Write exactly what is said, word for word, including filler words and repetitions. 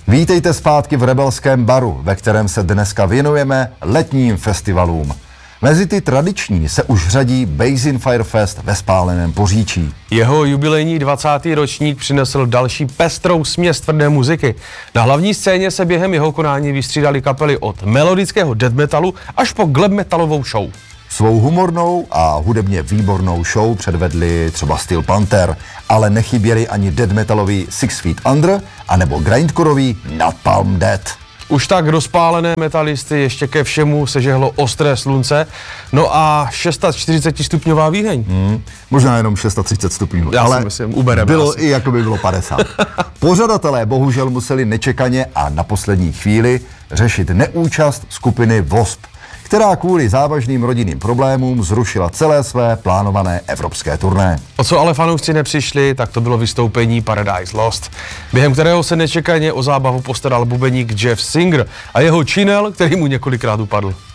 Vítejte zpátky v Rebelském baru, ve kterém se dneska věnujeme letním festivalům. Mezi ty tradiční se už řadí Basin Fire Fest ve Spáleném Poříčí. Jeho jubilejní dvacátý ročník přinesl další pestrou směs tvrdé muziky. Na hlavní scéně se během jeho konání vystřídaly kapely od melodického death metalu až po gleb metalovou show. Svou humornou a hudebně výbornou show předvedli třeba Steel Panther, ale nechyběli ani death metalový Six Feet Under anebo grindcoreový Napalm Death. Už tak rozpálené metalisty ještě ke všemu sežehlo ostré slunce, no a čtyřicet šest stupňová výheň. Hmm, možná jenom třicet šest stupňů, Já ale myslím, ubereme bylo asi. i jako by bylo padesát. Pořadatelé bohužel museli nečekaně a na poslední chvíli řešit neúčast skupiny W O S P, která kvůli závažným rodinným problémům zrušila celé své plánované evropské turné. O co ale fanoušci nepřišli, tak to bylo vystoupení Paradise Lost, během kterého se nečekaně o zábavu postaral bubeník Jeff Singer a jeho činel, který mu několikrát upadl.